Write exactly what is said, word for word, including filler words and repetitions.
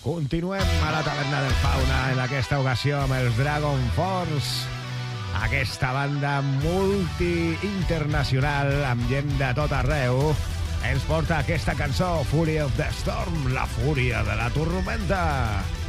Continuem a la taverna del Fauna, en aquesta ocasió amb els Dragon Force, aquesta banda multi-internacional amb gent de tot arreu. Ens porta aquesta cançó, Fury of the Storm, la fúria de la tormenta.